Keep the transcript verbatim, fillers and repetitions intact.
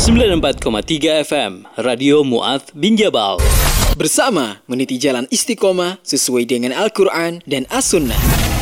sembilan puluh empat koma tiga F M Radio Mu'adz bin Jabal. Bersama meniti jalan istiqomah sesuai dengan Al-Quran dan As-Sunnah.